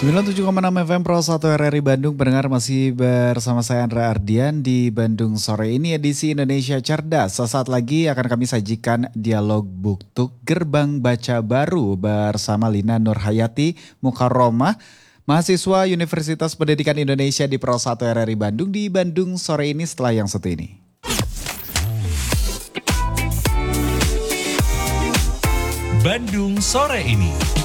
97,6 FM Pro 1 RRI Bandung. Pendengar masih bersama saya Andra Ardian di Bandung sore ini edisi Indonesia Cerdas. Sesaat lagi akan kami sajikan dialog Buktuk Gerbang Baca Baru bersama Lina Nurhayati Mukarromah, mahasiswa Universitas Pendidikan Indonesia di Pro 1 RRI Bandung di Bandung sore ini setelah yang satu ini. Bandung sore ini.